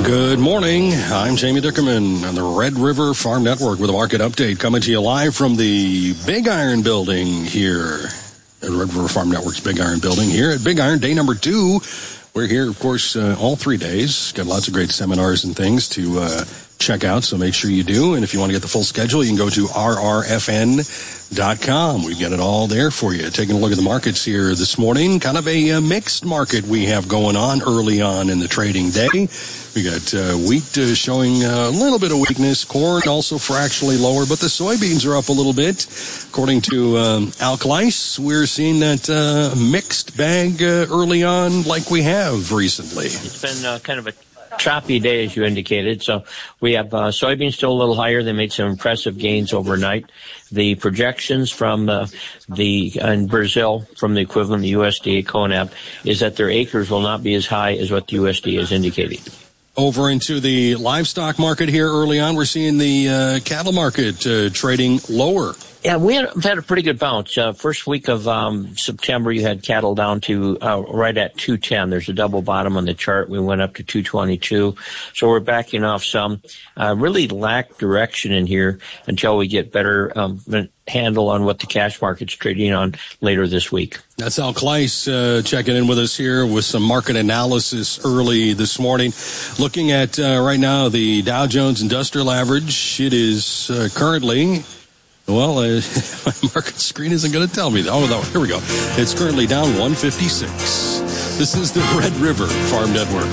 Good morning. I'm Jamie Dickerman on the Red River Farm Network with a market update coming to you live from the Big Iron Building here at Red River Farm Network's Big Iron Building here at Big Iron, day number 2. We're here, of course, all 3 days. Got lots of great seminars and things to check out, so make sure you do. And if you want to get the full schedule, you can go to rrfn.com. We've got it all there for you. Taking a look at the markets here this morning. Kind of a mixed market we have going on early on in the trading day. We got wheat showing a little bit of weakness. Corn also fractionally lower, but the soybeans are up a little bit. According to Alkalice, we're seeing that mixed bag early on like we have recently. It's been kind of a choppy day, as you indicated. So we have soybeans still a little higher. They made some impressive gains overnight. The projections from in Brazil, from the equivalent of the USDA CONAB, is that their acres will not be as high as what the USDA is indicating. Over into the livestock market here early on, we're seeing the cattle market trading lower. Yeah, we've had a pretty good bounce. First week of September, you had cattle down to right at 210. There's a double bottom on the chart. We went up to 222. So we're backing off some. Really lack direction in here until we get better handle on what the cash market's trading on later this week. That's Al Kleiss checking in with us here with some market analysis early this morning. Looking at right now the Dow Jones Industrial Average, it is currently... Well, my market screen isn't going to tell me that. Oh, no, here we go. It's currently down 156. This is the Red River Farm Network.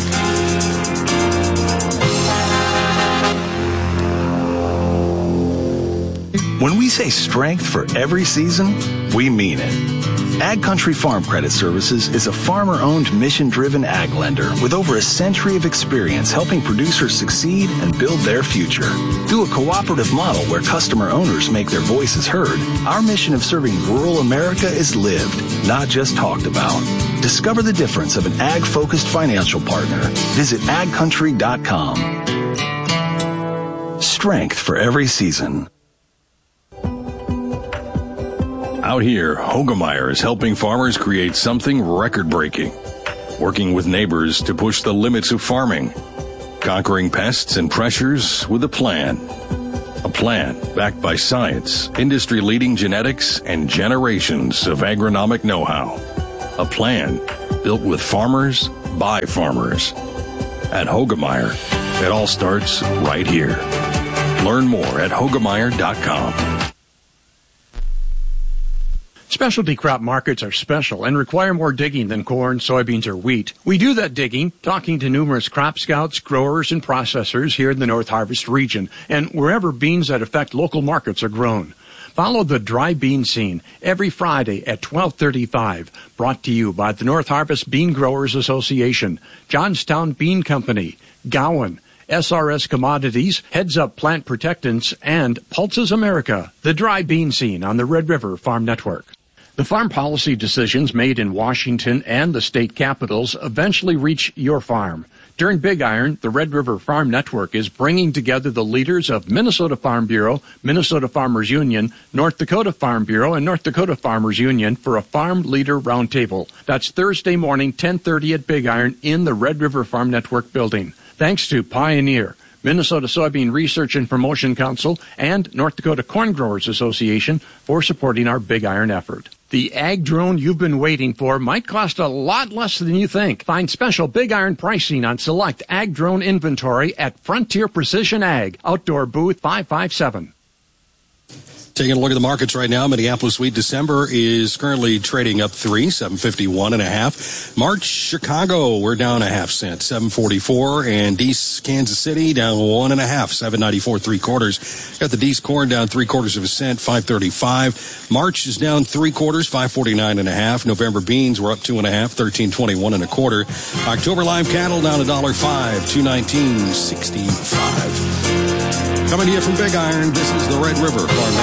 When we say strength for every season, we mean it. Ag Country Farm Credit Services is a farmer-owned, mission-driven ag lender with over a century of experience helping producers succeed and build their future. Through a cooperative model where customer owners make their voices heard, our mission of serving rural America is lived, not just talked about. Discover the difference of an ag-focused financial partner. Visit agcountry.com. Strength for every season. Out here, Hoegemeyer is helping farmers create something record-breaking, working with neighbors to push the limits of farming, conquering pests and pressures with a plan backed by science, industry-leading genetics, and generations of agronomic know-how. A plan built with farmers by farmers. At Hoegemeyer, it all starts right here. Learn more at Hoegemeyer.com. Specialty crop markets are special and require more digging than corn, soybeans, or wheat. We do that digging, talking to numerous crop scouts, growers, and processors here in the North Harvest region, and wherever beans that affect local markets are grown. Follow the Dry Bean Scene every Friday at 12:35, brought to you by the North Harvest Bean Growers Association, Johnstown Bean Company, Gowan, SRS Commodities, Heads Up Plant Protectants, and Pulses America. The Dry Bean Scene on the Red River Farm Network. The farm policy decisions made in Washington and the state capitals eventually reach your farm. During Big Iron, the Red River Farm Network is bringing together the leaders of Minnesota Farm Bureau, Minnesota Farmers Union, North Dakota Farm Bureau, and North Dakota Farmers Union for a Farm Leader Roundtable. That's Thursday morning, 10:30 at Big Iron in the Red River Farm Network building. Thanks to Pioneer, Minnesota Soybean Research and Promotion Council, and North Dakota Corn Growers Association for supporting our Big Iron effort. The ag drone you've been waiting for might cost a lot less than you think. Find special Big Iron pricing on select ag drone inventory at Frontier Precision Ag, Outdoor Booth 557. Taking a look at the markets right now, Minneapolis wheat December is currently trading up 751.5. March, Chicago, we're down a half cent, 744. And Deese, Kansas City, down 1.5, 794 3/4. Got the Deese corn down 3/4 of a cent, 535. March is down 3/4, 549.5. November beans were up 2.5, 1321 1/4. October live cattle down $1.05, 219.65. Coming to you from Big Iron, this is the Red River Farm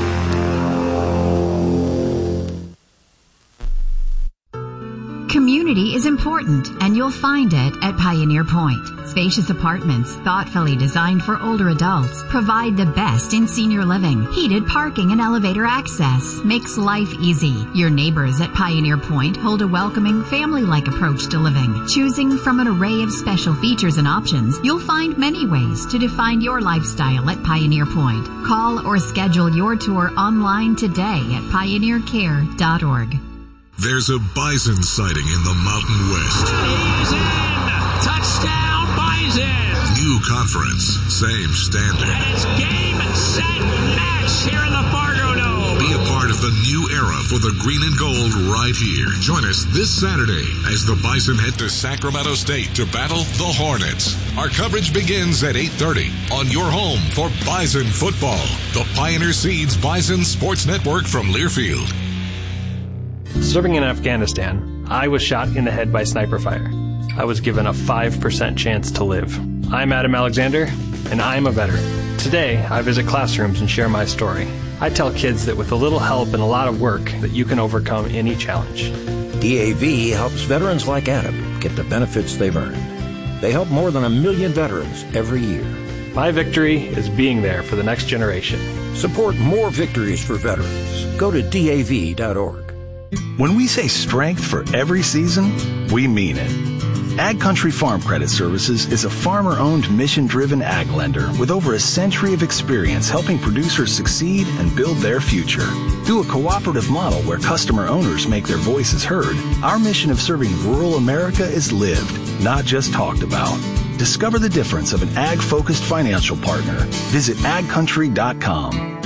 Network. Community Amenity is important, and you'll find it at Pioneer Point. Spacious apartments, thoughtfully designed for older adults, provide the best in senior living. Heated parking and elevator access makes life easy. Your neighbors at Pioneer Point hold a welcoming, family-like approach to living. Choosing from an array of special features and options, you'll find many ways to define your lifestyle at Pioneer Point. Call or schedule your tour online today at pioneercare.org. There's a bison sighting in the Mountain West. He's in! Touchdown, Bison! New conference, same standard. And it's game, set, match here in the Fargo Dome. Be a part of the new era for the green and gold right here. Join us this Saturday as the Bison head to Sacramento State to battle the Hornets. Our coverage begins at 8:30 on your home for Bison football. The Pioneer Seeds Bison Sports Network from Learfield. Serving in Afghanistan, I was shot in the head by sniper fire. I was given a 5% chance to live. I'm Adam Alexander, and I'm a veteran. Today, I visit classrooms and share my story. I tell kids that with a little help and a lot of work, that you can overcome any challenge. DAV helps veterans like Adam get the benefits they've earned. They help more than 1 million veterans every year. My victory is being there for the next generation. Support more victories for veterans. Go to DAV.org. When we say strength for every season, we mean it. Ag Country Farm Credit Services is a farmer-owned, mission-driven ag lender with over a century of experience helping producers succeed and build their future. Through a cooperative model where customer owners make their voices heard, our mission of serving rural America is lived, not just talked about. Discover the difference of an ag-focused financial partner. Visit agcountry.com.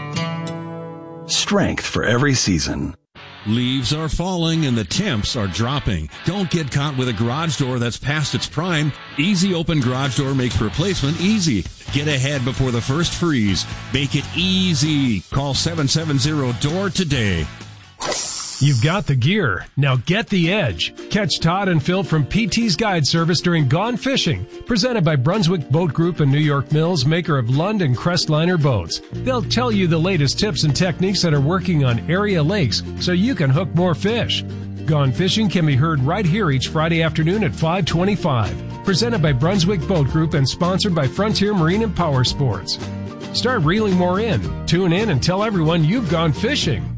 Strength for every season. Leaves are falling and the temps are dropping. Don't get caught with a garage door that's past its prime. Easy Open Garage Door makes replacement easy. Get ahead before the first freeze. Make it easy. Call 770-DOOR today. You've got the gear. Now get the edge. Catch Todd and Phil from PT's Guide Service during Gone Fishing, presented by Brunswick Boat Group and New York Mills, maker of Lund and Crestliner boats. They'll tell you the latest tips and techniques that are working on area lakes so you can hook more fish. Gone Fishing can be heard right here each Friday afternoon at 5:25. Presented by Brunswick Boat Group and sponsored by Frontier Marine and Power Sports. Start reeling more in. Tune in and tell everyone you've gone fishing.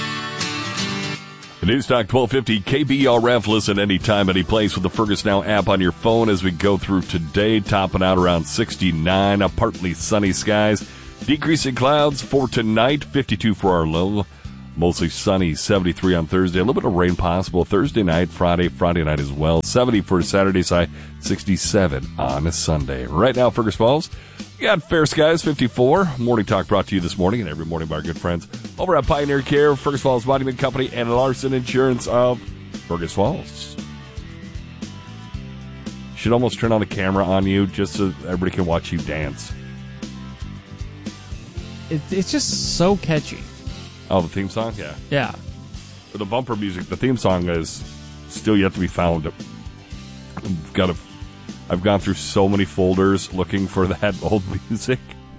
The Newstalk 1250 KBRF. Listen anytime, any place with the Fergus Now app on your phone as we go through today. Topping out around 69, partly sunny skies. Decreasing clouds for tonight, 52 for our low. Mostly sunny, 73 on Thursday. A little bit of rain possible Thursday night, Friday night as well. 70 for Saturday's high, 67 on a Sunday. Right now, Fergus Falls, we got fair skies, 54. Morning Talk brought to you this morning and every morning by our good friends over at Pioneer Care, Fergus Falls Monument Company, and Larson Insurance of Fergus Falls. Should almost turn on the camera on you just so everybody can watch you dance. It's just so catchy. Oh, the theme song? Yeah. Yeah. The bumper music, the theme song is still yet to be found. I've gone through so many folders looking for that old music.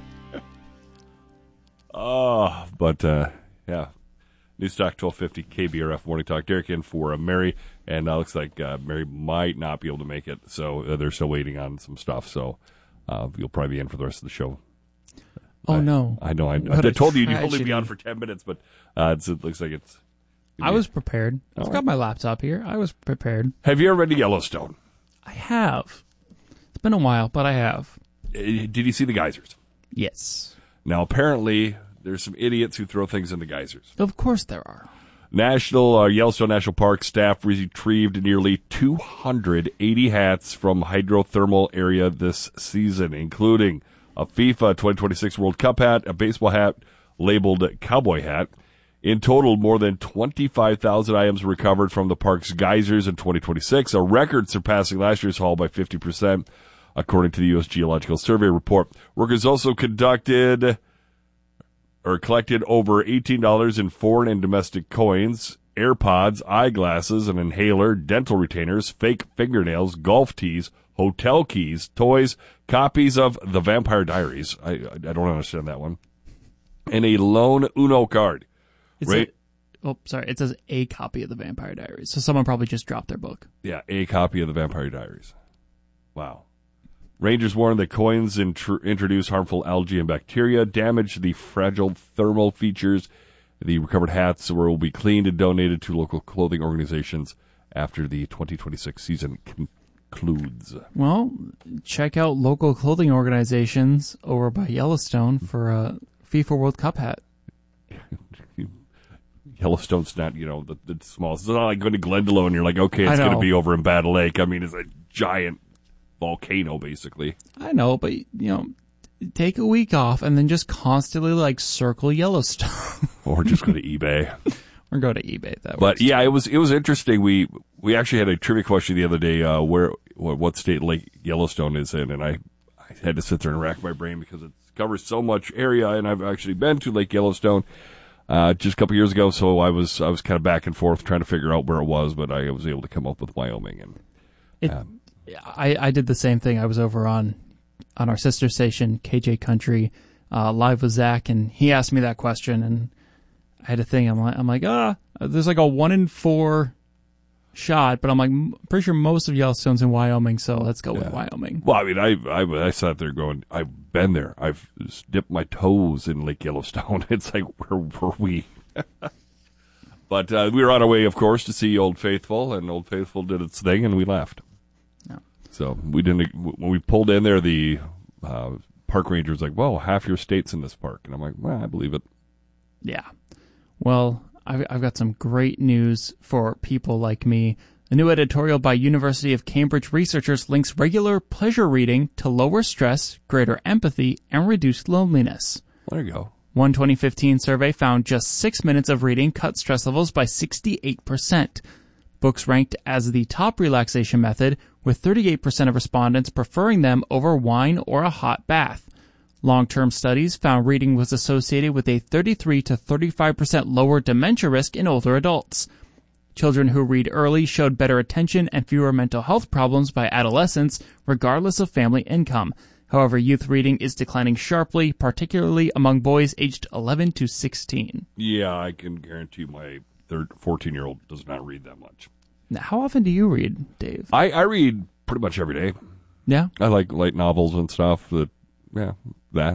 Yeah. Newstalk 1250 KBRF Morning Talk. Derek in for Mary, and looks like Mary might not be able to make it, so they're still waiting on some stuff. So you'll probably be in for the rest of the show. Oh, no. I know. I told you you'd only be on for 10 minutes, but it looks like it's... I was prepared. I've got my laptop here. I was prepared. Have you ever been to Yellowstone? I have. It's been a while, but I have. Did you see the geysers? Yes. Now, apparently, there's some idiots who throw things in the geysers. Of course there are. Yellowstone National Park staff retrieved nearly 280 hats from hydrothermal area this season, including a FIFA 2026 World Cup hat, a baseball hat labeled cowboy hat. In total, more than 25,000 items recovered from the park's geysers in 2026, a record surpassing last year's haul by 50%, according to the U.S. Geological Survey report. Workers also collected over $18 in foreign and domestic coins, AirPods, eyeglasses, an inhaler, dental retainers, fake fingernails, golf tees, hotel keys, toys, copies of The Vampire Diaries. I don't understand that one. And a lone Uno card. It says a copy of the Vampire Diaries. So someone probably just dropped their book. Yeah, a copy of the Vampire Diaries. Wow. Rangers warn that coins introduce harmful algae and bacteria, damage the fragile thermal features. The recovered hats will be cleaned and donated to local clothing organizations after the 2026 season concludes. Well, check out local clothing organizations over by Yellowstone for a FIFA World Cup hat. Yellowstone's not, the smallest. It's not like going to Glendalough and you're like, okay, it's going to be over in Battle Lake. I mean, it's a giant volcano, basically. I know, but, take a week off and then just constantly, circle Yellowstone. Or just go to eBay. Or go to eBay. That But, yeah, it was interesting. We actually had a trivia question the other day, what state Lake Yellowstone is in, and I had to sit there and rack my brain because it covers so much area, and I've actually been to Lake Yellowstone just a couple years ago, so I was kind of back and forth trying to figure out where it was, but I was able to come up with Wyoming. And I did the same thing. I was over on our sister station, KJ Country, live with Zach, and he asked me that question, and I had a thing. I'm like, there's like a 1 in 4 shot, but I'm like, pretty sure most of Yellowstone's in Wyoming, so let's go with Wyoming. Well, I mean, I sat there going, I've been there. I've dipped my toes in Lake Yellowstone. It's like, where were we? But we were on our way, of course, to see Old Faithful, and Old Faithful did its thing, and we left. Yeah. So we didn't. When we pulled in there, the park ranger was like, "Well, half your state's in this park," and I'm like, "Well, I believe it." Yeah. Well, I've got some great news for people like me. A new editorial by University of Cambridge researchers links regular pleasure reading to lower stress, greater empathy, and reduced loneliness. There you go. One 2015 survey found just 6 minutes of reading cut stress levels by 68%. Books ranked as the top relaxation method, with 38% of respondents preferring them over wine or a hot bath. Long-term studies found reading was associated with a 33 to 35% lower dementia risk in older adults. Children who read early showed better attention and fewer mental health problems by adolescents, regardless of family income. However, youth reading is declining sharply, particularly among boys aged 11 to 16. Yeah, I can guarantee my 14-year-old does not read that much. Now, how often do you read, Dave? I read pretty much every day. Yeah? I like light novels and stuff. That. Yeah.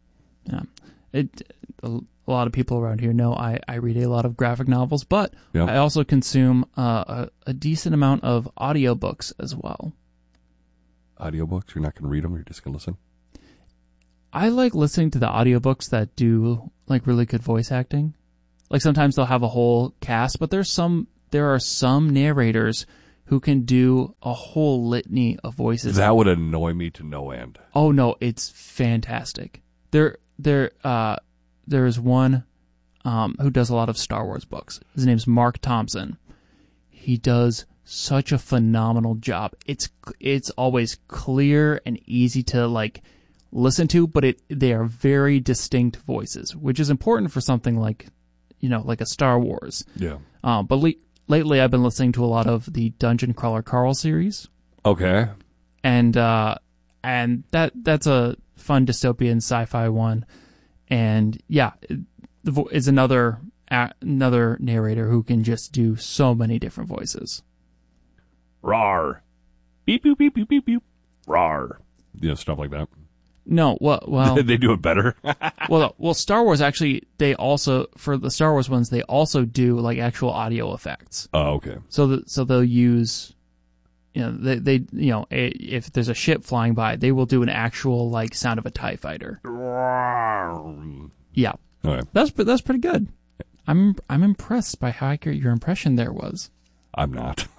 A lot of people around here know I read a lot of graphic novels, but I also consume a decent amount of audiobooks as well. Audiobooks? You're not going to read them? You're just going to listen? I like listening to the audiobooks that do really good voice acting. Like sometimes they'll have a whole cast, but there are some narrators who can do a whole litany of voices. That would annoy me to no end. Oh no, it's fantastic. There's one who does a lot of Star Wars books. His name's Mark Thompson. He does such a phenomenal job. It's always clear and easy to listen to, but they are very distinct voices, which is important for something like a Star Wars. Yeah. But lately I've been listening to a lot of the Dungeon Crawler Carl series. Okay. And that's a fun dystopian sci-fi one. And yeah, is another narrator who can just do so many different voices. Rawr. Beep, boop, beep, beep, beep, beep. Rawr. Stuff like that. No, well... They do it better? well, Star Wars actually, for the Star Wars ones, they also do actual audio effects. Oh, okay. So they'll use, if there's a ship flying by, they will do an actual sound of a TIE fighter. Yeah. Okay. That's pretty good. I'm impressed by how accurate your impression there was. I'm not.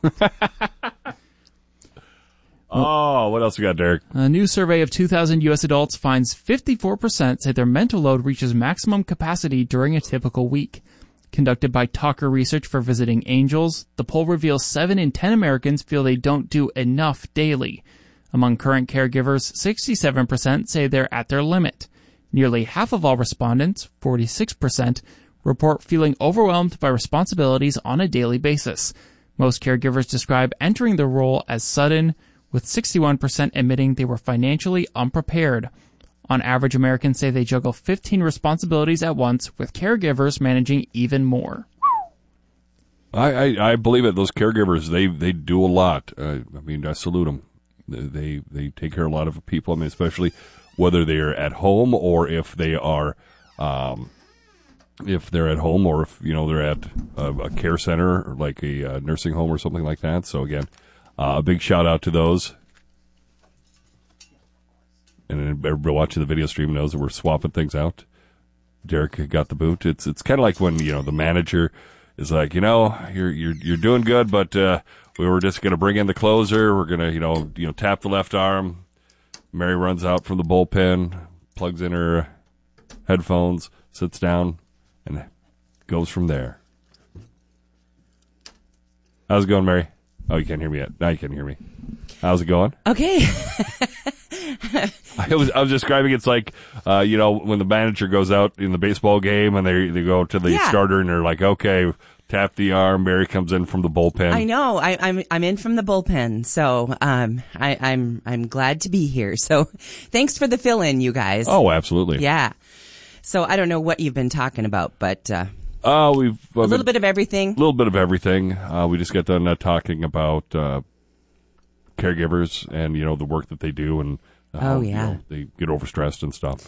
Oh, what else we got, Derek? A new survey of 2,000 U.S. adults finds 54% say their mental load reaches maximum capacity during a typical week. Conducted by Talker Research for Visiting Angels, the poll reveals 7 in 10 Americans feel they don't do enough daily. Among current caregivers, 67% say they're at their limit. Nearly half of all respondents, 46%, report feeling overwhelmed by responsibilities on a daily basis. Most caregivers describe entering the role as sudden, with 61% admitting they were financially unprepared. On average, Americans say they juggle 15 responsibilities at once, with caregivers managing even more. I believe it. Those caregivers, they do a lot. I mean, I salute them. They take care of a lot of people. I mean, especially whether they're at home or if they are, if they're at home or if, they're at a care center or like a nursing home or something like that. So again, a big shout out to those. And everybody watching the video stream knows that we're swapping things out. Derek got the boot. It's kind of like when, the manager is like, you're doing good, but we were just going to bring in the closer. We're going to, tap the left arm. Mary runs out from the bullpen, plugs in her headphones, sits down, and goes from there. How's it going, Mary? Oh, you can't hear me yet. Now you can hear me. How's it going? Okay. I was describing it's like, when the manager goes out in the baseball game and they go to the starter and they're like, okay, tap the arm. Mary comes in from the bullpen. I know. I'm in from the bullpen, so I'm glad to be here. So thanks for the fill in, you guys. Oh, absolutely. Yeah. So I don't know what you've been talking about, but we've a little bit of everything. A little bit of everything. We just got done talking about caregivers and the work that they do and. They get overstressed and stuff.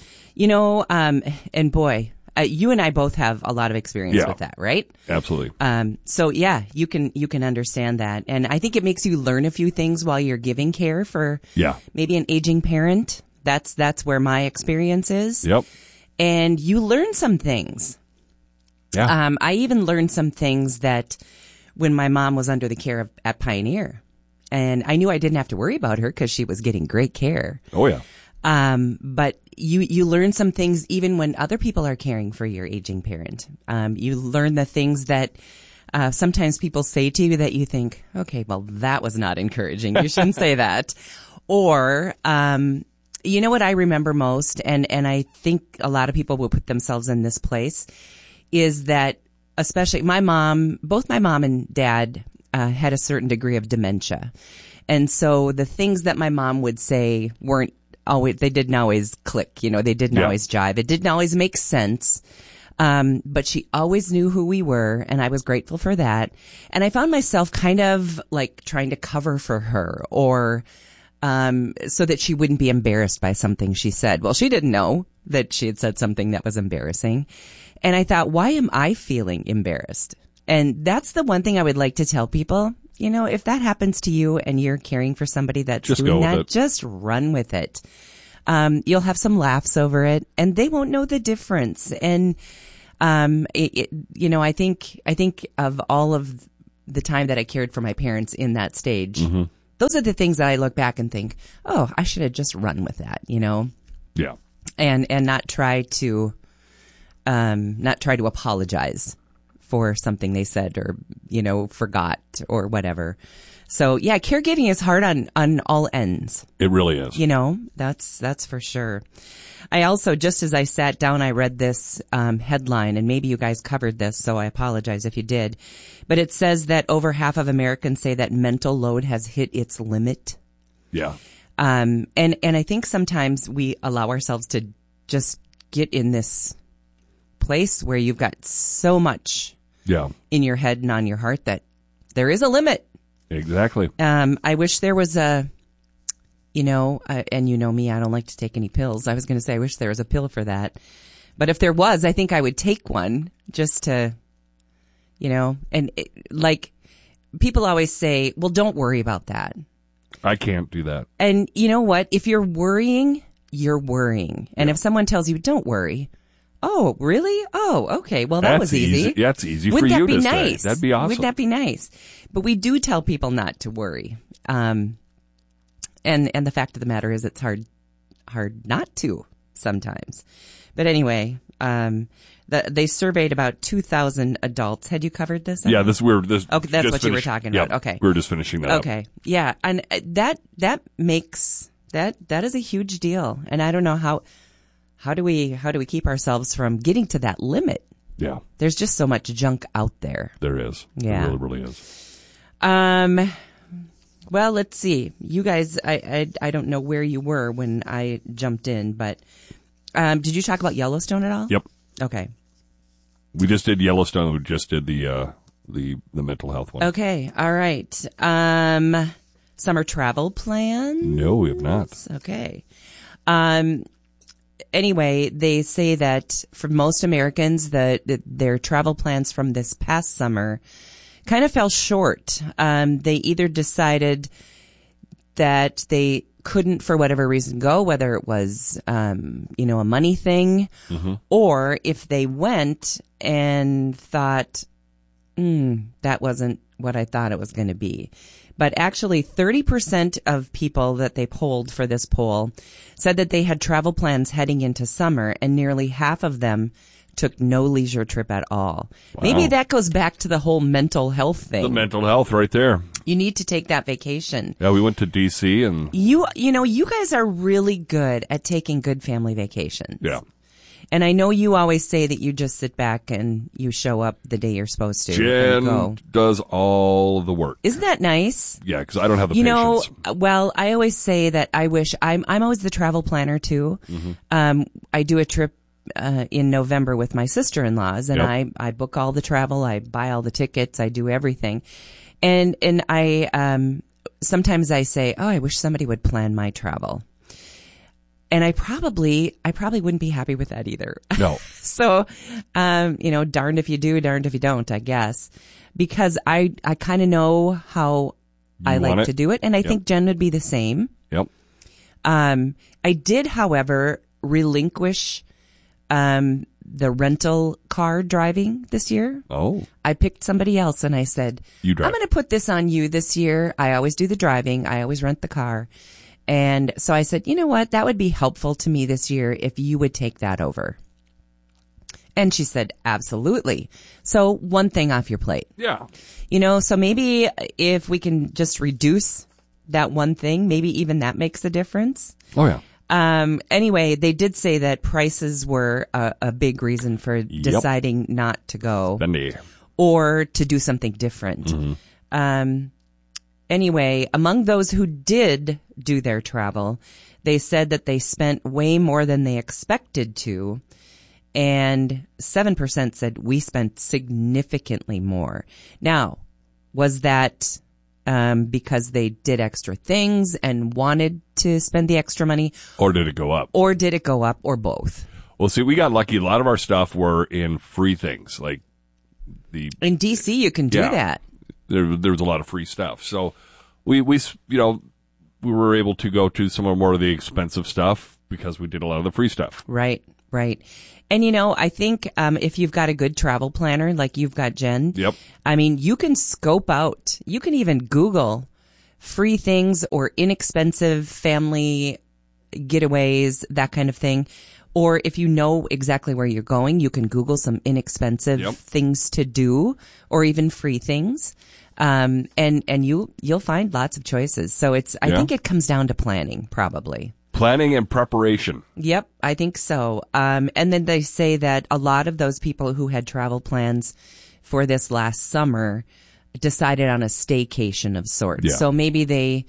And boy, you and I both have a lot of experience with that, right? Absolutely. So yeah, you can understand that. And I think it makes you learn a few things while you're giving care for maybe an aging parent. That's where my experience is. Yep. And you learn some things. Yeah. I even learned some things that when my mom was under the care at Pioneer. And I knew I didn't have to worry about her because she was getting great care. Oh, yeah. But you learn some things even when other people are caring for your aging parent. You learn the things that sometimes people say to you that you think, okay, well, that was not encouraging. You shouldn't say that. Or, you know what I remember most, and I think a lot of people will put themselves in this place, is that especially both my mom and dad had a certain degree of dementia. And so the things that my mom would say they didn't always click, they didn't always jive. It didn't always make sense. But she always knew who we were, and I was grateful for that. And I found myself kind of like trying to cover for her or, so that she wouldn't be embarrassed by something she said. Well, she didn't know that she had said something that was embarrassing. And I thought, why am I feeling embarrassed? And that's the one thing I would like to tell people. If that happens to you and you're caring for somebody that's doing that, just run with it. You'll have some laughs over it, and they won't know the difference. And I think of all of the time that I cared for my parents in that stage. Mm-hmm. Those are the things that I look back and think, oh, I should have just run with that. Yeah. And not try to apologize for something they said or, forgot or whatever. So yeah, caregiving is hard on all ends. It really is. That's for sure. I also, just as I sat down, I read this headline, and maybe you guys covered this, so I apologize if you did. But it says that over half of Americans say that mental load has hit its limit. Yeah. And I think sometimes we allow ourselves to just get in this place where you've got so much in your head and on your heart that there is a limit. Exactly. I wish there was and me, I don't like to take any pills. I was going to say I wish there was a pill for that. But if there was, I think I would take one just to, like people always say, well, don't worry about that. I can't do that. And you know what? If you're worrying, you're worrying. And if someone tells you, don't worry. Oh, really? Oh, okay. Well, that was easy. Yeah, it's easy for you to say. That'd be awesome. Wouldn't that be nice? But we do tell people not to worry. And the fact of the matter is it's hard not to sometimes. But anyway, they surveyed about 2,000 adults. Had you covered this? Yeah, okay, that's what you were talking about. Yep, okay. We were just finishing that Okay. up. Yeah. And that makes that is a huge deal. And I don't know how do we keep ourselves from getting to that limit? Yeah. There's just so much junk out there. There is. Yeah. There really is. Well, let's see. You guys, I don't know where you were when I jumped in, but did you talk about Yellowstone at all? Yep. Okay. We just did Yellowstone. We just did the the mental health one. Okay. All right. Summer travel plans? No, we have not. Okay. Anyway, they say that for most Americans, that their travel plans from this past summer kind of fell short. They either decided that they couldn't, for whatever reason, go, whether it was, a money thing, or if they went and thought, that wasn't what I thought it was going to be. But actually, 30% of people that they polled for this poll said that they had travel plans heading into summer, and nearly half of them took no leisure trip at all. Wow. Maybe that goes back to the whole mental health thing. The mental health right there. You need to take that vacation. Yeah, we went to D.C. and... You guys are really good at taking good family vacations. Yeah. And I know you always say that you just sit back and you show up the day you're supposed to. Jen does all the work. Isn't that nice? Yeah, because I don't have the patience. Well, I always say that I wish I'm always the travel planner too. I do a trip in November with my sister-in-laws, and I book all the travel, I buy all the tickets, I do everything. And I sometimes I say, I wish somebody would plan my travel. And I probably wouldn't be happy with that either. No. So, darned if you do, darned if you don't, I guess, because I kind of know how I like to do it. And I think Jen would be the same. Yep. I did, however, relinquish, the rental car driving this year. Oh. I picked somebody else and I said, I'm going to put this on you this year. I always do the driving. I always rent the car. And so I said, you know what? That would be helpful to me this year if you would take that over. And she said, absolutely. So one thing off your plate. Yeah. So maybe if we can just reduce that one thing, maybe even that makes a difference. Oh, yeah. Anyway, they did say that prices were a big reason for deciding not to go or to do something different. Anyway, among those who did do their travel, they said that they spent way more than they expected to. And 7% said we spent significantly more. Now, was that because they did extra things and wanted to spend the extra money? Or did it go up? Or did it go up, or both? Well, see, we got lucky. A lot of our stuff were in free things. Like in D.C., you can do that. There was a lot of free stuff. So we were able to go to some more of the expensive stuff because we did a lot of the free stuff. Right. And, I think if you've got a good travel planner like you've got, Jen, I mean, you can scope out, you can even Google free things or inexpensive family getaways, that kind of thing. Or if you know exactly where you're going, you can Google some inexpensive things to do or even free things. And you'll find lots of choices. So I think it comes down to planning, probably. Planning and preparation. Yep, I think so. And then they say that a lot of those people who had travel plans for this last summer decided on a staycation of sorts. Yeah. So maybe they,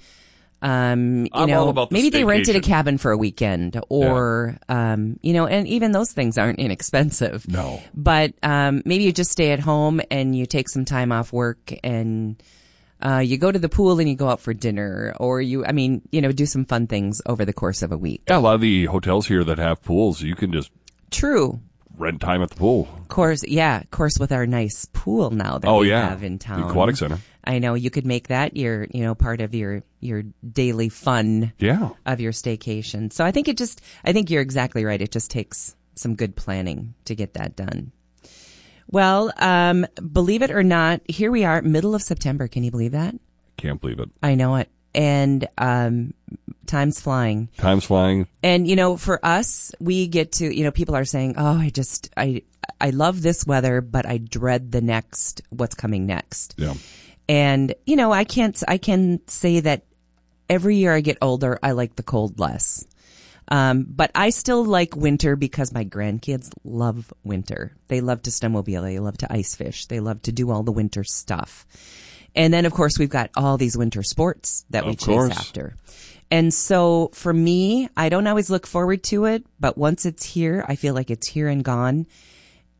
maybe they rented a cabin for a weekend or, and even those things aren't inexpensive. No. But maybe you just stay at home and you take some time off work and you go to the pool and you go out for dinner, or do some fun things over the course of a week. Yeah, a lot of the hotels here that have pools, you can just rent time at the pool. Of course, with our nice pool now that we have in town. The Aquatic Center. I know you could make that your, part of your daily fun of your staycation. So I think you're exactly right. It just takes some good planning to get that done. Well, believe it or not, here we are, middle of September. Can you believe that? Can't believe it. I know it. And time's flying. Time's flying. And, for us, we get to, people are saying, oh, I love this weather, but I dread what's coming next. Yeah. And, I can say that every year I get older, I like the cold less. But I still like winter because my grandkids love winter. They love to snowmobile. They love to ice fish. They love to do all the winter stuff. And then, of course, we've got all these winter sports that we chase after. And so for me, I don't always look forward to it, but once it's here, I feel like it's here and gone.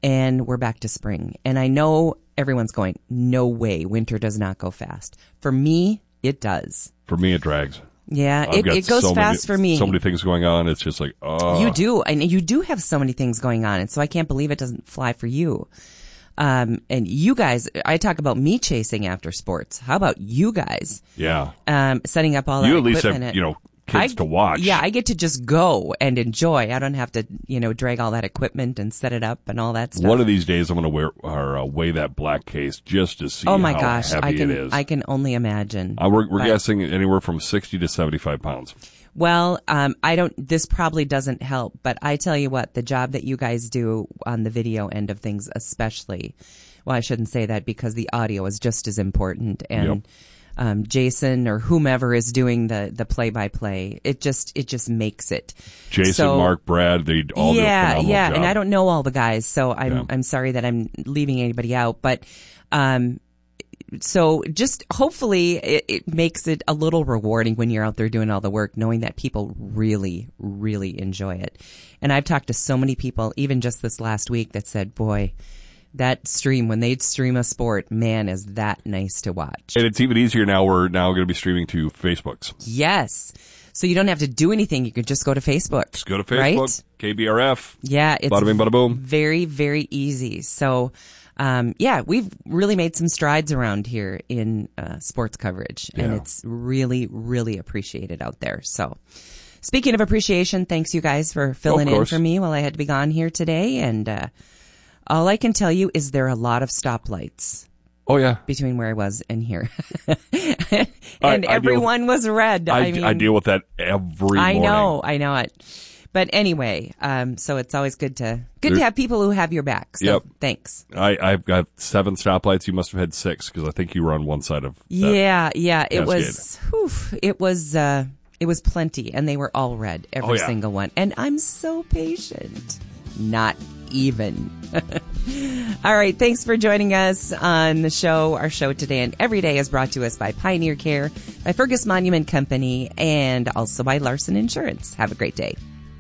and we're back to spring. And I know everyone's going, no way, winter does not go fast. For me, it does. For me, it drags. Yeah, it goes fast for me. So many things going on. It's just like, oh. You do. And you do have so many things going on. And so I can't believe it doesn't fly for you. And you guys, I talk about me chasing after sports. How about you guys? Yeah. Setting up all that equipment. You at least have, kids to watch. Yeah, I get to just go and enjoy. I don't have to, drag all that equipment and set it up and all that stuff. One of these days I'm going to weigh that black case just to see how heavy it is. I can only imagine. We're guessing anywhere from 60 to 75 pounds. Well, this probably doesn't help, but I tell you what, the job that you guys do on the video end of things especially, well, I shouldn't say that because the audio is just as important. And Jason or whomever is doing the play-by-play, it just makes it. Jason, Mark, Brad, they all do a phenomenal job. And I don't know all the guys, so I'm sorry that I'm leaving anybody out, but so just hopefully it makes it a little rewarding when you're out there doing all the work, knowing that people really, really enjoy it. And I've talked to so many people, even just this last week, that said, boy, that stream, when they stream a sport, man, is that nice to watch. And it's even easier now. We're now going to be streaming to Facebooks. Yes. So you don't have to do anything. You could just go to Facebook. Just go to Facebook, right? KBRF. Yeah. It's bada bing, bada boom. Very, very easy. So, we've really made some strides around here in sports coverage, and it's really, really appreciated out there. So, speaking of appreciation, thanks you guys for filling in for me while I had to be gone here today. And all I can tell you is there are a lot of stoplights. Oh, yeah. Between where I was and here. And everyone was red. I deal with that every morning. I know it. But anyway, so it's always good to have people who have your back. So thanks. I've got 7 stoplights. You must have had 6 because I think you were on one side of that. Yeah. It was plenty, and they were all red, every single one. And I'm so patient. Not even. All right. Thanks for joining us on the show. Our show today and every day is brought to us by Pioneer Care, by Fergus Monument Company, and also by Larson Insurance. Have a great day.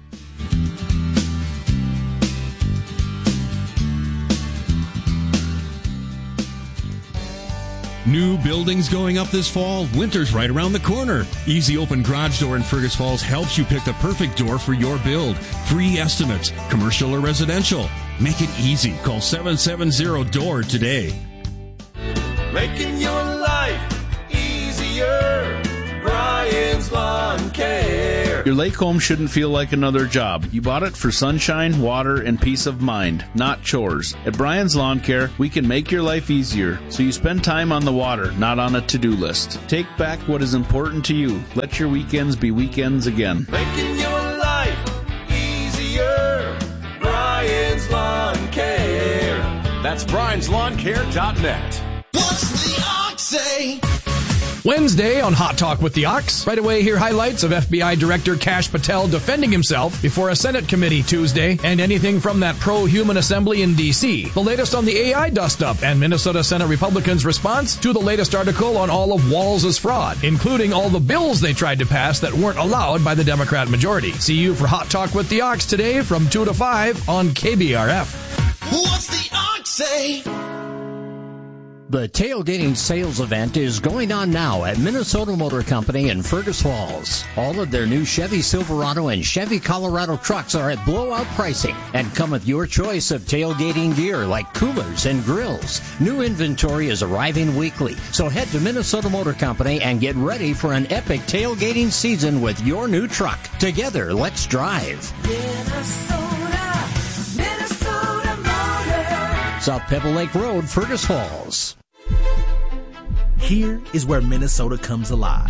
New buildings going up this fall? Winter's right around the corner. Easy Open Garage Door in Fergus Falls helps you pick the perfect door for your build. Free estimates, commercial or residential. Make it easy. Call 770-DOOR today. Making your life easier. Brian's Lawn Care. Your lake home shouldn't feel like another job. You bought it for sunshine, water, and peace of mind, not chores. At Brian's Lawn Care, we can make your life easier, so you spend time on the water, not on a to-do list. Take back what is important to you. Let your weekends be weekends again. Making your life easier. Brian's Lawn Care. That's Brian'sLawnCare.net. What's the ox say? Wednesday on Hot Talk with the Ox. Right away, hear highlights of FBI Director Kash Patel defending himself before a Senate committee Tuesday, and anything from that pro-human assembly in D.C. The latest on the AI dust-up and Minnesota Senate Republicans' response to the latest article on all of Walz' fraud, including all the bills they tried to pass that weren't allowed by the Democrat majority. See you for Hot Talk with the Ox today from 2 to 5 on KBRF. What's the ox say? The tailgating sales event is going on now at Minnesota Motor Company in Fergus Falls. All of their new Chevy Silverado and Chevy Colorado trucks are at blowout pricing and come with your choice of tailgating gear like coolers and grills. New inventory is arriving weekly, so head to Minnesota Motor Company and get ready for an epic tailgating season with your new truck. Together, let's drive. Minnesota Motor. South Pebble Lake Road, Fergus Falls. Here is where Minnesota comes alive.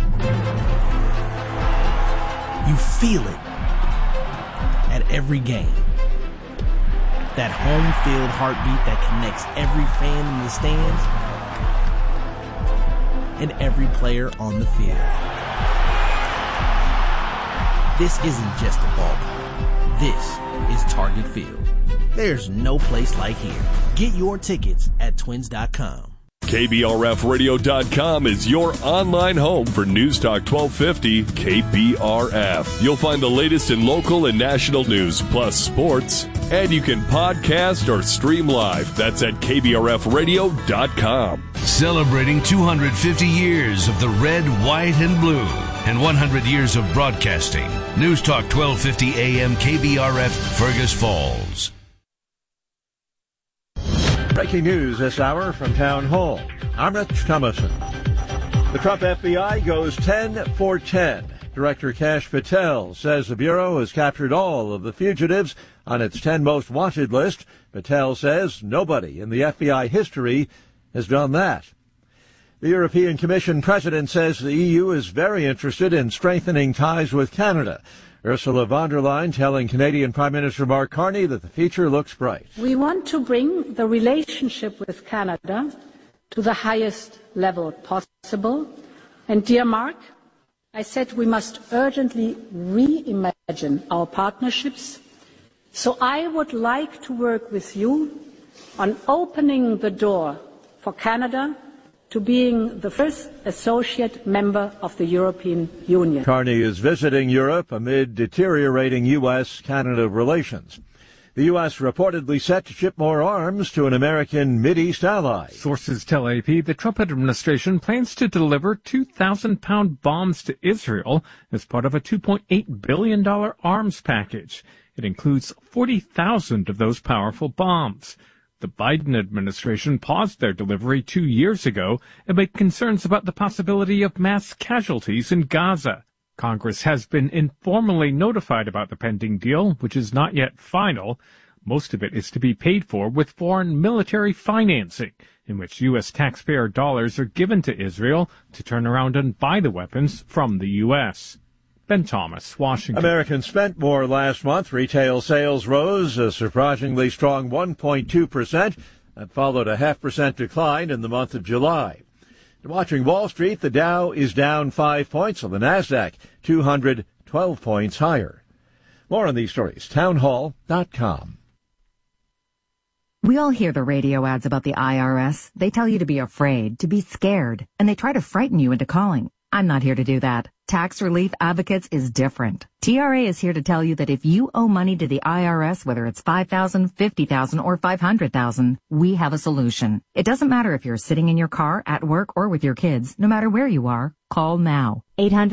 You feel it at every game. That home field heartbeat that connects every fan in the stands and every player on the field. This isn't just a ballpark. This is Target Field. There's no place like here. Get your tickets at twins.com. KBRFradio.com is your online home for News Talk 1250 KBRF. You'll find the latest in local and national news, plus sports, and you can podcast or stream live. That's at KBRFradio.com. Celebrating 250 years of the red, white, and blue, and 100 years of broadcasting. News Talk 1250 AM KBRF, Fergus Falls. Breaking news this hour from Town Hall. I'm Rich Thomason. The Trump FBI goes 10 for 10. Director Kash Patel says the Bureau has captured all of the fugitives on its 10 most wanted list. Patel says nobody in the FBI history has done that. The European Commission president says the EU is very interested in strengthening ties with Canada. Ursula von der Leyen telling Canadian Prime Minister Mark Carney that the future looks bright. We want to bring the relationship with Canada to the highest level possible. And dear Mark, I said we must urgently reimagine our partnerships. So I would like to work with you on opening the door for Canada to being the first associate member of the European Union. Carney is visiting Europe amid deteriorating U.S.-Canada relations. The U.S. reportedly set to ship more arms to an American Mideast ally. Sources tell AP the Trump administration plans to deliver 2,000-pound bombs to Israel as part of a $2.8 billion arms package. It includes 40,000 of those powerful bombs. The Biden administration paused their delivery 2 years ago amid concerns about the possibility of mass casualties in Gaza. Congress has been informally notified about the pending deal, which is not yet final. Most of it is to be paid for with foreign military financing, in which U.S. taxpayer dollars are given to Israel to turn around and buy the weapons from the U.S. Ben Thomas, Washington. Americans spent more last month. Retail sales rose a surprisingly strong 1.2%. That followed a 0.5% decline in the month of July. Watching Wall Street, the Dow is down 5 points, on the NASDAQ 212 points higher. More on these stories, townhall.com. We all hear the radio ads about the IRS. They tell you to be afraid, to be scared, and they try to frighten you into calling. I'm not here to do that. Tax Relief Advocates is different. TRA is here to tell you that if you owe money to the IRS, whether it's $5,000, $50,000, or $500,000, we have a solution. It doesn't matter if you're sitting in your car, at work, or with your kids. No matter where you are, call now.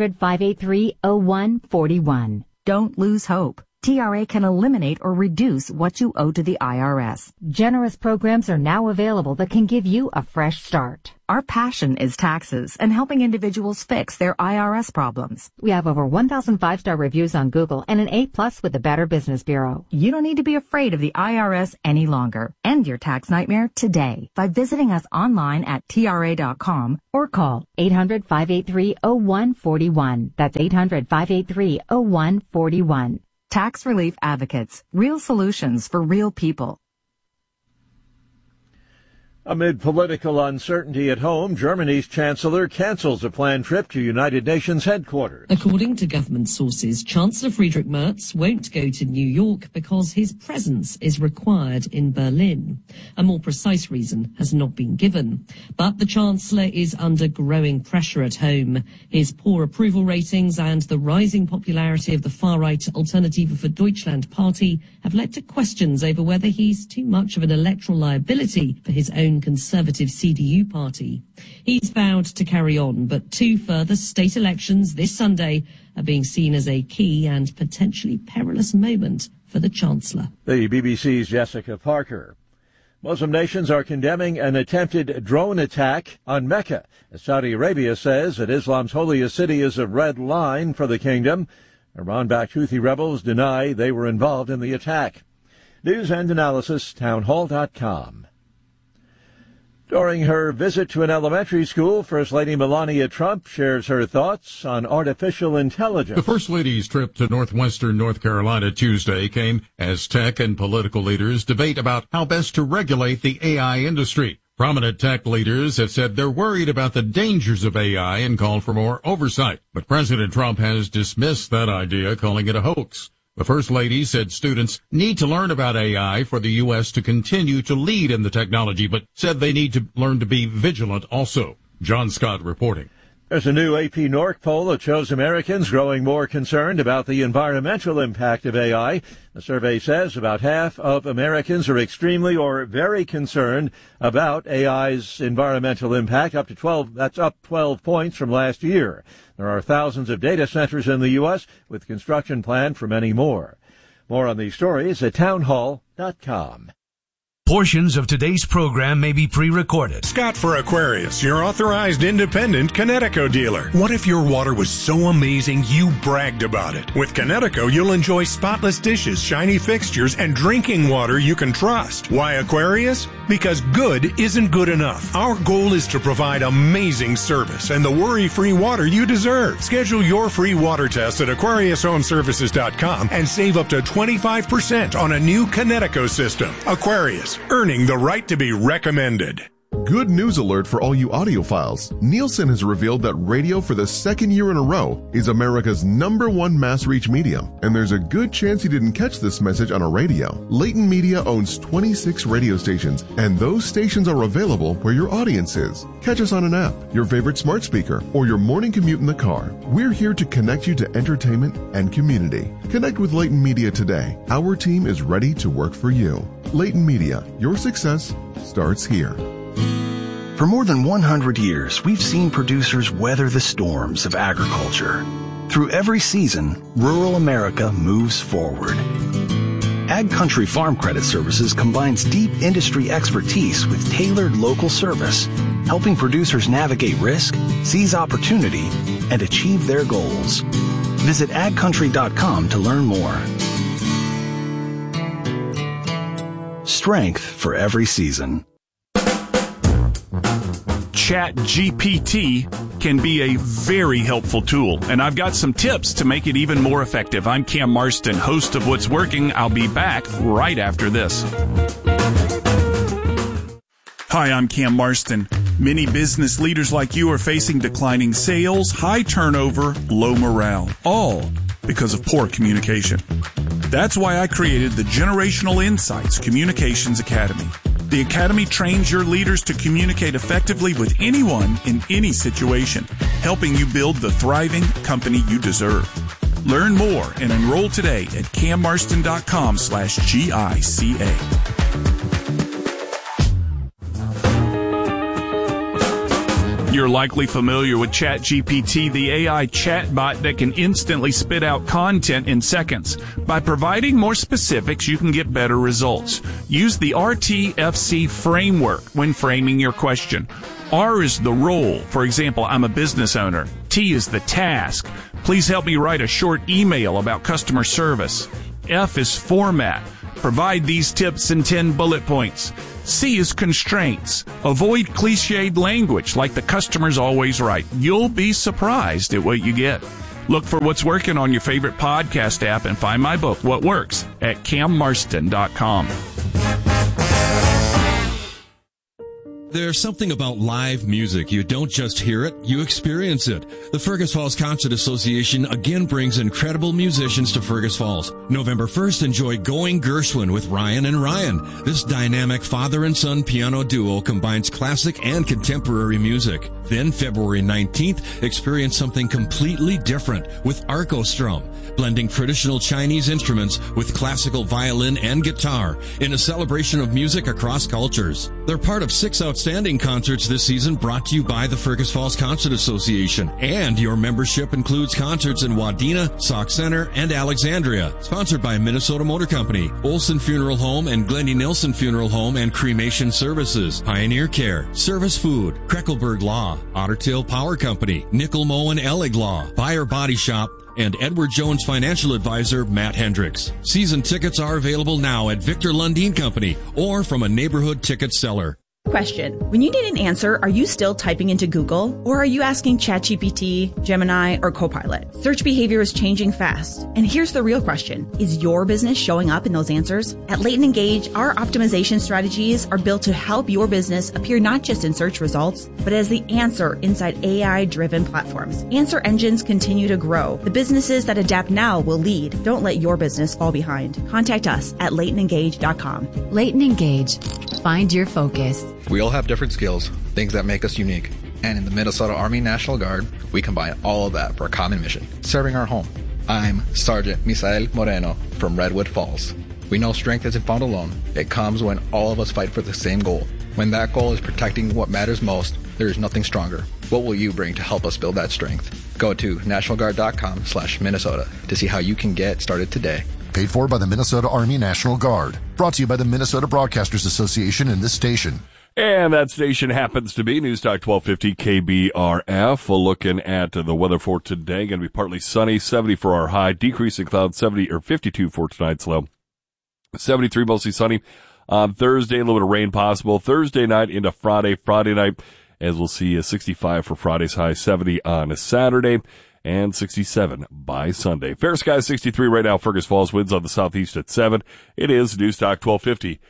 800-583-0141. Don't lose hope. TRA can eliminate or reduce what you owe to the IRS. Generous programs are now available that can give you a fresh start. Our passion is taxes and helping individuals fix their IRS problems. We have over 1,000 5-star reviews on Google and an A+ with the Better Business Bureau. You don't need to be afraid of the IRS any longer. End your tax nightmare today by visiting us online at TRA.com or call 800-583-0141. That's 800-583-0141. Tax Relief Advocates. Real solutions for real people. Amid political uncertainty at home, Germany's chancellor cancels a planned trip to United Nations headquarters. According to government sources, Chancellor Friedrich Merz won't go to New York because his presence is required in Berlin. A more precise reason has not been given. But the Chancellor is under growing pressure at home. His poor approval ratings and the rising popularity of the far-right Alternative für Deutschland party have led to questions over whether he's too much of an electoral liability for his own conservative CDU party. He's vowed to carry on, but 2 further state elections this Sunday are being seen as a key and potentially perilous moment for the Chancellor. The BBC's Jessica Parker. Muslim nations are condemning an attempted drone attack on Mecca, as Saudi Arabia says that Islam's holiest city is a red line for the kingdom. Iran-backed Houthi rebels deny they were involved in the attack. News and analysis, townhall.com. During her visit to an elementary school, First Lady Melania Trump shares her thoughts on artificial intelligence. The First Lady's trip to northwestern North Carolina Tuesday came as tech and political leaders debate about how best to regulate the AI industry. Prominent tech leaders have said they're worried about the dangers of AI and called for more oversight. But President Trump has dismissed that idea, calling it a hoax. The First Lady said students need to learn about AI for the U.S. to continue to lead in the technology, but said they need to learn to be vigilant also. John Scott reporting. There's a new AP Norc poll that shows Americans growing more concerned about the environmental impact of AI. The survey says about half of Americans are extremely or very concerned about AI's environmental impact, that's up 12 points from last year. There are thousands of data centers in the U.S. with construction planned for many more. More on these stories at townhall.com. Portions of today's program may be pre-recorded. Scott for Aquarius, your authorized independent Connecticut dealer. What if your water was so amazing you bragged about it? With Connecticut, you'll enjoy spotless dishes, shiny fixtures, and drinking water you can trust. Why Aquarius? Because good isn't good enough. Our goal is to provide amazing service and the worry-free water you deserve. Schedule your free water test at AquariusHomeservices.com and save up to 25% on a new Connecticut system. Aquarius, earning the right to be recommended. Good news alert for all you audiophiles. Nielsen has revealed that radio for the second year in a row is America's #1 mass reach medium. And there's a good chance you didn't catch this message on a radio. Leighton Media owns 26 radio stations, and those stations are available where your audience is. Catch us on an app, your favorite smart speaker, or your morning commute in the car. We're here to connect you to entertainment and community. Connect with Leighton Media today. Our team is ready to work for you. Leighton Media, your success starts here. For more than 100 years, we've seen producers weather the storms of agriculture. Through every season, rural America moves forward. Ag Country Farm Credit Services combines deep industry expertise with tailored local service, helping producers navigate risk, seize opportunity, and achieve their goals. Visit agcountry.com to learn more. Strength for every season. ChatGPT can be a very helpful tool, and I've got some tips to make it even more effective. I'm Cam Marston, host of What's Working. I'll be back right after this. Hi, I'm Cam Marston. Many business leaders like you are facing declining sales, high turnover, low morale, all because of poor communication. That's why I created the Generational Insights Communications Academy. The Academy trains your leaders to communicate effectively with anyone in any situation, helping you build the thriving company you deserve. Learn more and enroll today at cammarston.com/GICA. You're likely familiar with ChatGPT, the AI chatbot that can instantly spit out content in seconds. By providing more specifics, you can get better results. Use the RTFC framework when framing your question. R is the role. For example, I'm a business owner. T is the task. Please help me write a short email about customer service. F is format. Provide these tips in 10 bullet points. C is constraints. Avoid cliched language like the customer's always right. You'll be surprised at what you get. Look for What's Working on your favorite podcast app and find my book, What Works, at cammarston.com. There's something about live music. You don't just hear it, you experience it. The Fergus Falls Concert Association again brings incredible musicians to Fergus Falls. November 1st, enjoy Going Gershwin with Ryan and Ryan. This dynamic father and son piano duo combines classic and contemporary music. Then February 19th, experience something completely different with Arcostrum, blending traditional Chinese instruments with classical violin and guitar in a celebration of music across cultures. They're part of 6 outstanding concerts this season brought to you by the Fergus Falls Concert Association. And your membership includes concerts in Wadena, Sauk Center, and Alexandria. Sponsored by Minnesota Motor Company, Olson Funeral Home and Glendy Nelson Funeral Home and Cremation Services, Pioneer Care, Service Food, Kreckelberg Law, Otter Tail Power Company, Nickel Moe and Ellig Law, Buyer Body Shop, and Edward Jones Financial Advisor Matt Hendricks. Season tickets are available now at Victor Lundin Company or from a neighborhood ticket seller. Question. When you need an answer, are you still typing into Google? Or are you asking ChatGPT, Gemini, or Copilot? Search behavior is changing fast. And here's the real question. Is your business showing up in those answers? At Leighton Engage, our optimization strategies are built to help your business appear not just in search results, but as the answer inside AI-driven platforms. Answer engines continue to grow. The businesses that adapt now will lead. Don't let your business fall behind. Contact us at LeightonEngage.com. Leighton Engage. Find your focus. We all have different skills, things that make us unique. And in the Minnesota Army National Guard, we combine all of that for a common mission, serving our home. I'm Sergeant Misael Moreno from Redwood Falls. We know strength isn't found alone. It comes when all of us fight for the same goal. When that goal is protecting what matters most, there is nothing stronger. What will you bring to help us build that strength? Go to nationalguard.com/Minnesota to see how you can get started today. Paid for by the Minnesota Army National Guard. Brought to you by the Minnesota Broadcasters Association and this station. And that station happens to be News Talk 1250 KBRF. Looking at the weather for today, going to be partly sunny, 70 for our high, decreasing clouds, 52 for tonight's low. 73 mostly sunny. On Thursday, a little bit of rain possible. Thursday night into Friday night, as we'll see a 65 for Friday's high, 70 on a Saturday, and 67 by Sunday. Fair skies 63 right now. Fergus Falls winds on the southeast at 7. It is News Talk 1250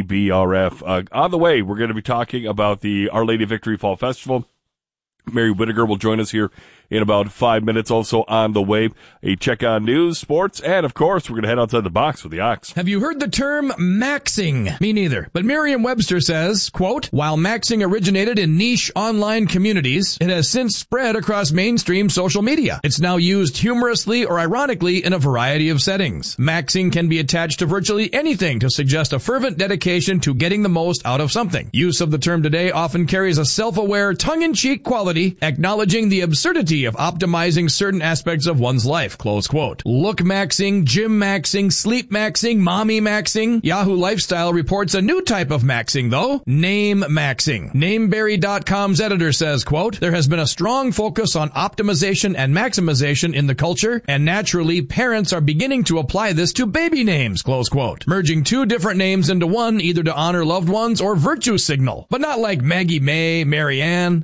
KBRF. On the way, we're going to be talking about the Our Lady Victory Fall Festival. Mary Whittaker will join us here in about 5 minutes. Also on the way, a check on news, sports, and of course, we're going to head outside the box with the Ox. Have you heard the term maxing? Me neither. But Merriam-Webster says, quote, while maxing originated in niche online communities, it has since spread across mainstream social media. It's now used humorously or ironically in a variety of settings. Maxing can be attached to virtually anything to suggest a fervent dedication to getting the most out of something. Use of the term today often carries a self-aware, tongue-in-cheek quality, acknowledging the absurdity of optimizing certain aspects of one's life, close quote. Look maxing, gym maxing, sleep maxing, mommy maxing. Yahoo Lifestyle reports a new type of maxing, though, name maxing. Nameberry.com's editor says, quote, there has been a strong focus on optimization and maximization in the culture, and naturally, parents are beginning to apply this to baby names, close quote. Merging two different names into one, either to honor loved ones or virtue signal, but not like Maggie May, Mary Ann.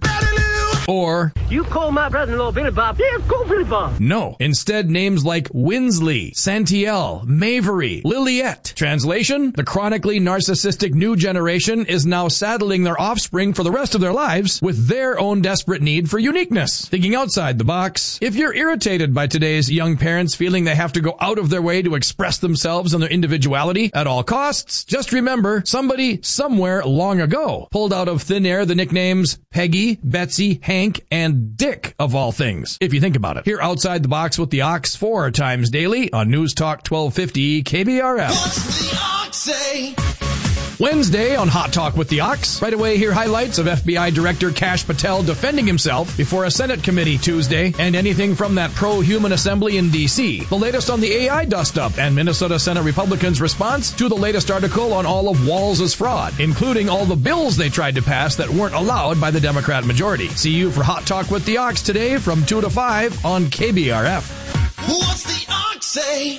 Or, you call my brother-in-law Billy Bob. Yeah, go Billy Bob. No. Instead, names like Winsley, Santiel, Mavery, Liliette. Translation, the chronically narcissistic new generation is now saddling their offspring for the rest of their lives with their own desperate need for uniqueness. Thinking outside the box, if you're irritated by today's young parents feeling they have to go out of their way to express themselves and their individuality at all costs, just remember somebody somewhere long ago pulled out of thin air the nicknames Peggy, Betsy, Hank, and Dick, of all things, if you think about it. Here outside the box with the Ox 4 times daily on News Talk 1250 KBRF. What's the Ox say? Wednesday on Hot Talk with the Ox. Right away, hear highlights of FBI Director Kash Patel defending himself before a Senate committee Tuesday, and anything from that pro-human assembly in D.C. The latest on the AI dust-up and Minnesota Senate Republicans' response to the latest article on all of Walz' fraud, including all the bills they tried to pass that weren't allowed by the Democrat majority. See you for Hot Talk with the Ox today from 2 to 5 on KBRF. What's the Ox say?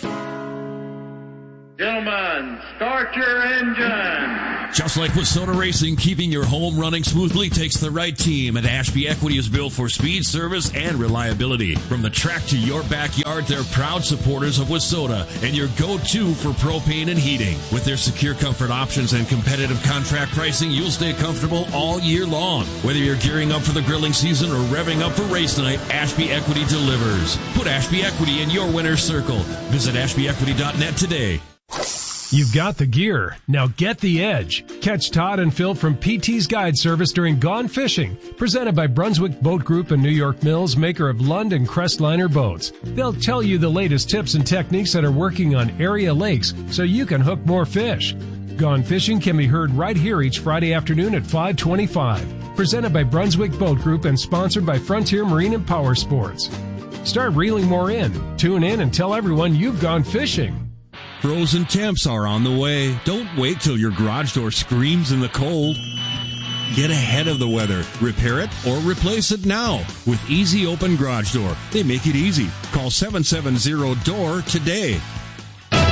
Gentlemen, start your engine. Just like with Soda Racing, keeping your home running smoothly takes the right team, and Ashby Equity is built for speed, service, and reliability. From the track to your backyard, they're proud supporters of WISSOTA and your go-to for propane and heating. With their secure comfort options and competitive contract pricing, you'll stay comfortable all year long. Whether you're gearing up for the grilling season or revving up for race night, Ashby Equity delivers. Put Ashby Equity in your winner's circle. Visit ashbyequity.net today. You've got the gear. Now get the edge. Catch Todd and Phil from PT's Guide Service during Gone Fishing, presented by Brunswick Boat Group and New York Mills, maker of Lund and Crestliner boats. They'll tell you the latest tips and techniques that are working on area lakes so you can hook more fish. Gone Fishing can be heard right here each Friday afternoon at 5:25. Presented by Brunswick Boat Group and sponsored by Frontier Marine and Power Sports. Start reeling more in. Tune in and tell everyone you've gone fishing. Frozen temps are on the way. Don't wait till your garage door screams in the cold. Get ahead of the weather. Repair it or replace it now with Easy Open Garage Door. They make it easy. Call 770-DOOR today.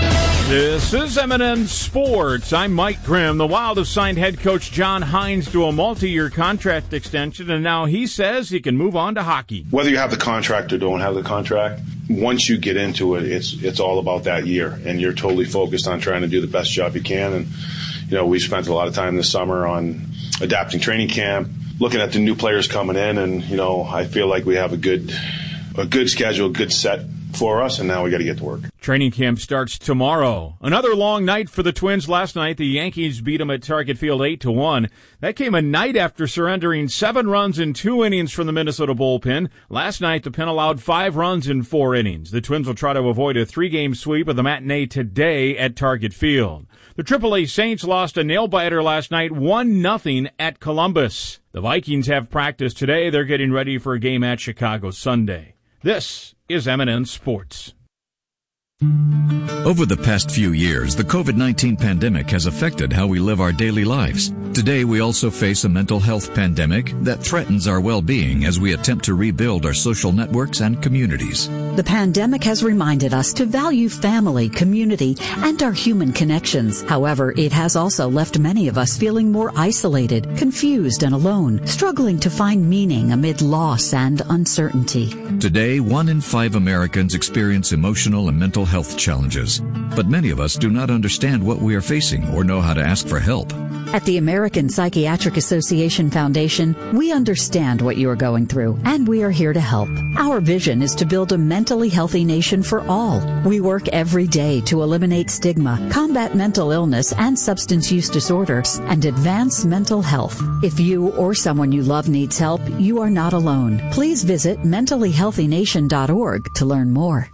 This is M&N Sports. I'm Mike Grimm. The Wild have signed head coach John Hines to a multi-year contract extension, and now he says he can move on to hockey. Whether you have the contract or don't have the contract, once you get into it, it's all about that year, and you're totally focused on trying to do the best job you can. And we spent a lot of time this summer on adapting training camp, looking at the new players coming in, and I feel like we have a good schedule, a good set for us, and now we got to get to work. Training camp starts tomorrow. Another long night for the Twins last night. The Yankees beat them at Target Field 8-1. That came a night after surrendering 7 runs in 2 innings from the Minnesota bullpen. Last night, the pen allowed 5 runs in 4 innings. The Twins will try to avoid a 3-game sweep of the matinee today at Target Field. The AAA Saints lost a nail-biter last night, 1-0 at Columbus. The Vikings have practice today. They're getting ready for a game at Chicago Sunday. This is M&N Sports. Over the past few years, the COVID-19 pandemic has affected how we live our daily lives. Today, we also face a mental health pandemic that threatens our well-being as we attempt to rebuild our social networks and communities. The pandemic has reminded us to value family, community, and our human connections. However, it has also left many of us feeling more isolated, confused, and alone, struggling to find meaning amid loss and uncertainty. Today, 1 in 5 Americans experience emotional and mental health challenges, but many of us do not understand what we are facing or know how to ask for help. At the American Psychiatric Association Foundation, we understand what you are going through, and we are here to help. Our vision is to build a mentally healthy nation for all. We work every day to eliminate stigma, combat mental illness and substance use disorders, and advance mental health. If you or someone you love needs help, you are not alone. Please visit mentallyhealthynation.org to learn more.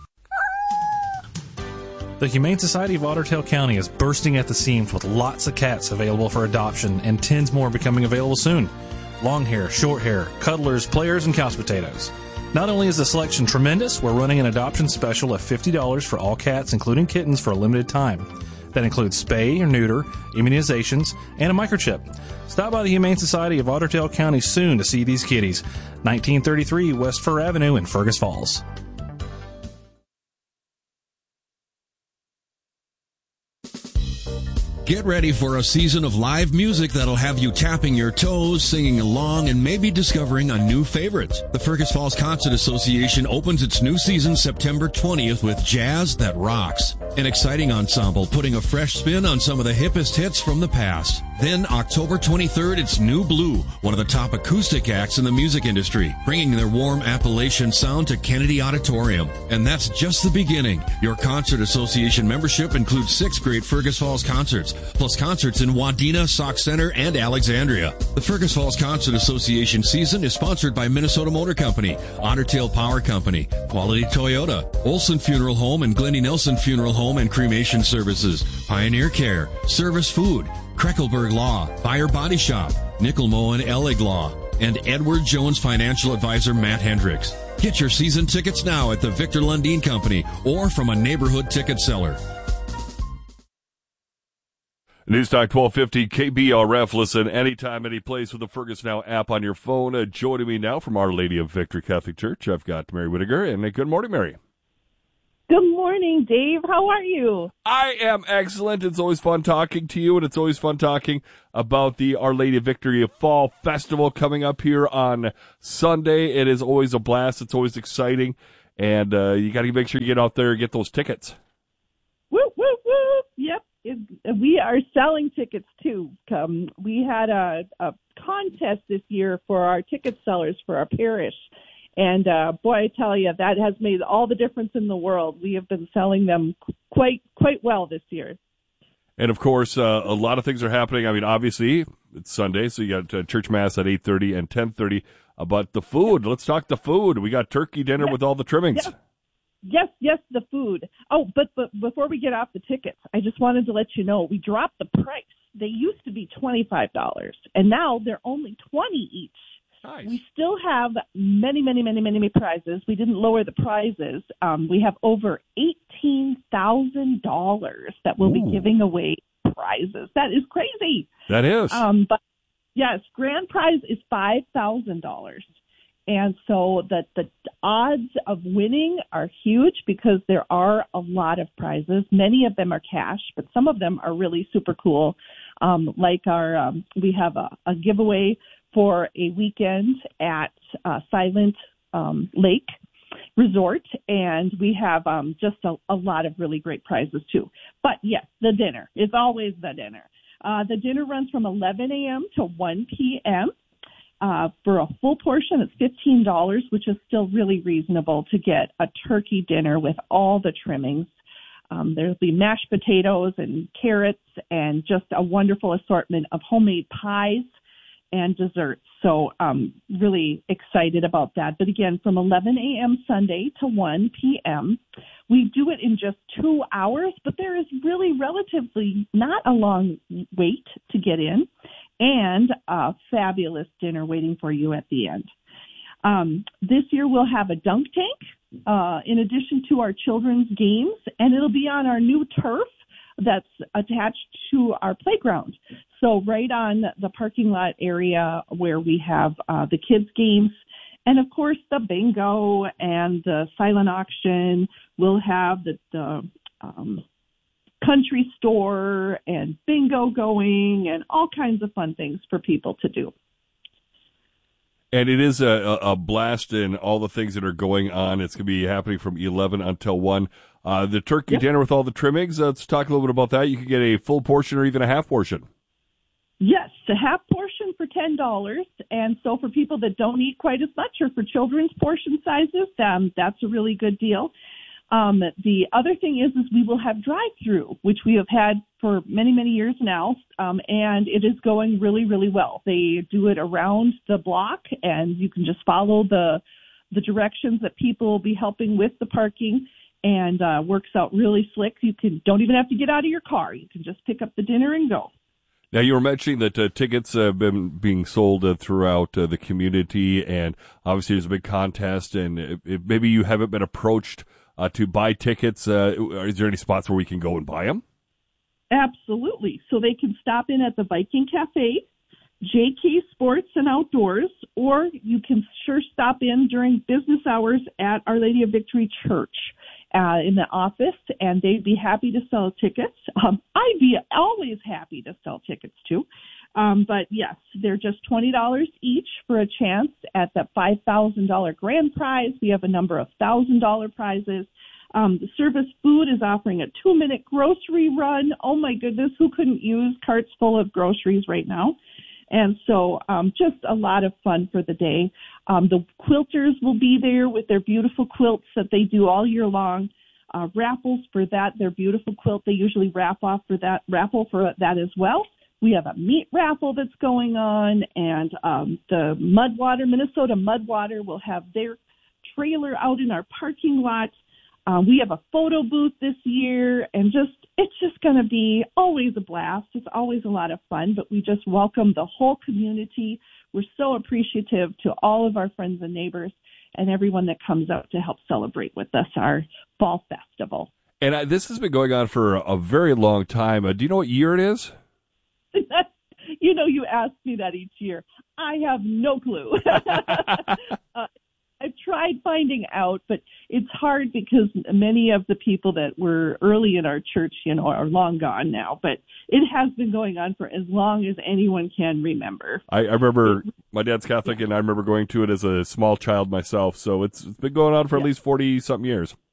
The Humane Society of Otter Tail County is bursting at the seams with lots of cats available for adoption and tens more becoming available soon. Long hair, short hair, cuddlers, players, and couch potatoes. Not only is the selection tremendous, we're running an adoption special of $50 for all cats, including kittens, for a limited time. That includes spay or neuter, immunizations, and a microchip. Stop by the Humane Society of Otter Tail County soon to see these kitties. 1933 West Fur Avenue in Fergus Falls. Get ready for a season of live music that'll have you tapping your toes, singing along, and maybe discovering a new favorite. The Fergus Falls Concert Association opens its new season September 20th with Jazz That Rocks, an exciting ensemble putting a fresh spin on some of the hippest hits from the past. Then October 23rd, it's New Blue, one of the top acoustic acts in the music industry, bringing their warm Appalachian sound to Kennedy Auditorium. And that's just the beginning. Your Concert Association membership includes 6 great Fergus Falls concerts, plus concerts in Wadena, Sauk Center, and Alexandria. The Fergus Falls Concert Association season is sponsored by Minnesota Motor Company, Otter Tail Power Company, Quality Toyota, Olson Funeral Home and Glennie Nelson Funeral Home and Cremation Services, Pioneer Care, Service Food, Kreckelberg Law, Fire Body Shop, Nickel Moe and Ellig Law, and Edward Jones Financial Advisor Matt Hendricks. Get your season tickets now at the Victor Lundin Company or from a neighborhood ticket seller. News Talk 1250 KBRF. Listen anytime, any place with the Fergus Now app on your phone. Joining me now from Our Lady of Victory Catholic Church, I've got Mary Whittaker. And good morning, Mary. Good morning, Dave. How are you? I am excellent. It's always fun talking to you, and it's always fun talking about the Our Lady of Victory Fall Festival coming up here on Sunday. It is always a blast. It's always exciting, and you got to make sure you get out there and get those tickets. Whoop, whoop, whoop. Yep. We are selling tickets, too. We had a contest this year for our ticket sellers for our parish. And, boy, I tell you, that has made all the difference in the world. We have been selling them quite well this year. And, of course, a lot of things are happening. I mean, obviously, it's Sunday, so you got church mass at 8:30 and 10:30. But the food, let's talk the food. We got turkey dinner with all the trimmings. Yes, the food. Oh, but before we get off the tickets, I just wanted to let you know, we dropped the price. They used to be $25, and now they're only $20 each. Nice. We still have many prizes. We didn't lower the prizes. We have over $18,000 that we'll be giving away prizes. That is crazy. That is. But yes, grand prize is $5,000, And so that the odds of winning are huge because there are a lot of prizes. Many of them are cash, but some of them are really super cool. We have a giveaway for a weekend at Silent Lake Resort, and we have just a lot of really great prizes too. But yes, the dinner is always the dinner. The dinner runs from 11 a.m. to 1 p.m. For a full portion, it's $15, which is still really reasonable to get a turkey dinner with all the trimmings. There'll be mashed potatoes and carrots and just a wonderful assortment of homemade pies and desserts. So really excited about that. But again, from 11 a.m. Sunday to 1 p.m., we do it in just 2 hours, but there is really relatively not a long wait to get in, and a fabulous dinner waiting for you at the end. This year we'll have a dunk tank in addition to our children's games, and it'll be on our new turf that's attached to our playground. So right on the parking lot area where we have the kids' games, and of course the bingo and the silent auction. We'll have the country store and bingo going and all kinds of fun things for people to do. And it is a blast in all the things that are going on. It's going to be happening from 11 until 1. The turkey dinner with all the trimmings, let's talk a little bit about that. You can get a full portion or even a half portion. Yes, a half portion for $10. And so for people that don't eat quite as much, or for children's portion sizes, that's a really good deal. The other thing is we will have drive-through, which we have had for many, many years now, and it is going really, really well. They do it around the block, and you can just follow the directions that people will be helping with the parking, and works out really slick. You don't even have to get out of your car. You can just pick up the dinner and go. Now, you were mentioning that tickets have been being sold throughout the community, and obviously there's a big contest, and if maybe you haven't been approached to buy tickets, is there any spots where we can go and buy them? Absolutely. So they can stop in at the Viking Cafe, JK Sports and Outdoors, or you can sure stop in during business hours at Our Lady of Victory Church in the office, and they'd be happy to sell tickets. I'd be always happy to sell tickets too. But yes, they're just $20 each for a chance at the $5,000 grand prize. We have a number of $1,000 prizes. The Service Food is offering a 2-minute grocery run. Oh my goodness, who couldn't use carts full of groceries right now? And so just a lot of fun for the day. The quilters will be there with their beautiful quilts that they do all year long. Raffles for that, their beautiful quilt, they usually raffle for that as well. We have a meat raffle that's going on, and the Minnesota Mudwater will have their trailer out in our parking lot. We have a photo booth this year, and it's just going to be always a blast. It's always a lot of fun, but we just welcome the whole community. We're so appreciative to all of our friends and neighbors and everyone that comes out to help celebrate with us our fall festival. And this has been going on for a very long time. Do you know what year it is? You ask me that each year. I have no clue. I've tried finding out, but it's hard because many of the people that were early in our church, are long gone now. But it has been going on for as long as anyone can remember. I remember my dad's Catholic, and I remember going to it as a small child myself. So it's been going on for at least 40-something years.